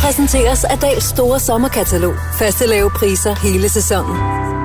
præsenteres af Dahls store sommerkatalog. Faste lave priser hele sæsonen.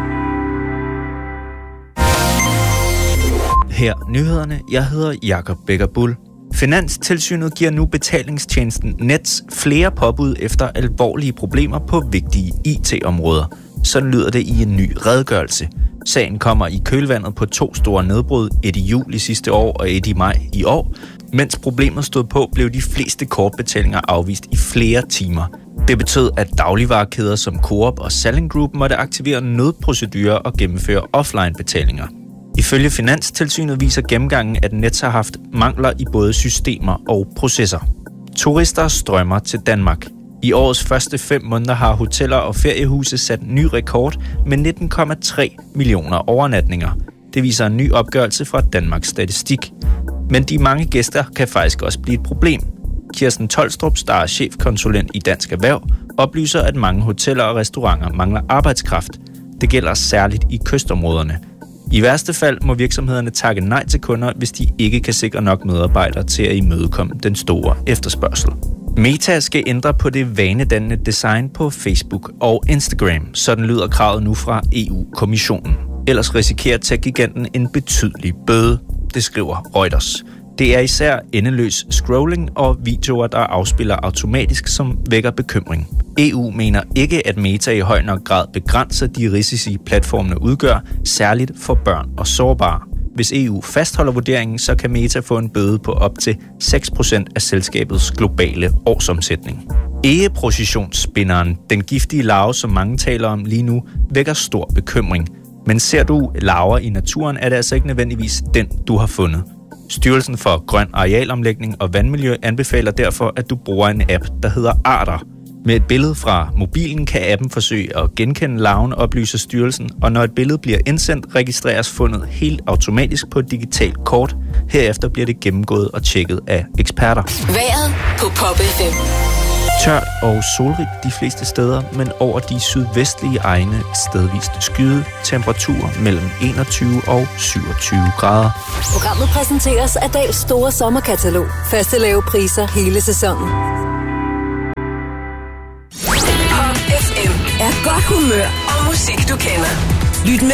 Her nyhederne. Jeg hedder Jakob Becker Bull. Finanstilsynet giver nu betalingstjenesten Nets flere påbud efter alvorlige problemer på vigtige IT-områder. Sådan lyder det i en ny redegørelse. Sagen kommer i kølvandet på 2 store nedbrud, et i juli sidste år og et i maj i år. Mens problemet stod på, blev de fleste kortbetalinger afvist i flere timer. Det betød, at dagligvarekæder som Coop og Salling Group måtte aktivere nødprocedurer og gennemføre offline-betalinger. Ifølge Finanstilsynet viser gennemgangen, at Nets har haft mangler i både systemer og processer. Turister strømmer til Danmark. I årets første 5 måneder har hoteller og feriehuse sat ny rekord med 19,3 millioner overnatninger. Det viser en ny opgørelse fra Danmarks Statistik. Men de mange gæster kan faktisk også blive et problem. Kirsten Tolstrup, der er chefkonsulent i Dansk Erhverv, oplyser, at mange hoteller og restauranter mangler arbejdskraft. Det gælder særligt i kystområderne. I værste fald må virksomhederne takke nej til kunder, hvis de ikke kan sikre nok medarbejdere til at imødekomme den store efterspørgsel. Meta skal ændre på det vanedannende design på Facebook og Instagram. Sådan lyder kravet nu fra EU-kommissionen. Ellers risikerer tech-giganten en betydelig bøde, det skriver Reuters. Det er især endeløs scrolling og videoer, der afspiller automatisk, som vækker bekymring. EU mener ikke, at Meta i høj nok grad begrænser de risici, platformene udgør, særligt for børn og sårbare. Hvis EU fastholder vurderingen, så kan Meta få en bøde på op til 6% af selskabets globale årsomsætning. Egeprocessionsspinderen, den giftige larve, som mange taler om lige nu, vækker stor bekymring. Men ser du larver i naturen, er det altså ikke nødvendigvis den, du har fundet. Styrelsen for Grøn Arealomlægning og Vandmiljø anbefaler derfor, at du bruger en app, der hedder Arter. Med et billede fra mobilen kan appen forsøge at genkende larven, oplyser styrelsen, og når et billede bliver indsendt, registreres fundet helt automatisk på et digitalt kort. Herefter bliver det gennemgået og tjekket af eksperter. Vejret på Pop FM. Tørt og solrigt de fleste steder, men over de sydvestlige egne stedvist skyde, temperaturer mellem 21 og 27 grader. Programmet præsenteres af Dahls store sommerkatalog. Faste lave priser hele sæsonen. Pop FM er godt humør og musik, du kender. Lyt med